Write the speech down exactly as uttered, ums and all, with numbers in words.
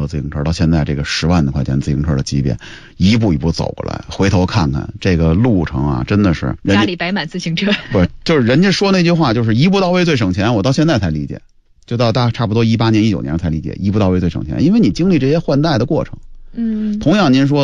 自行车，到现在这个十万的块钱自行车的级别，一步一步走过来，回头看看这个路程啊，真的是家里摆满自行车。 不是，就是人家说那句话，就是一步到位最省钱，我到现在才理解，就到大差不多一八年、一九年才理解，一步到位最省钱，因为你经历这些换代的过程。 嗯， 同样您说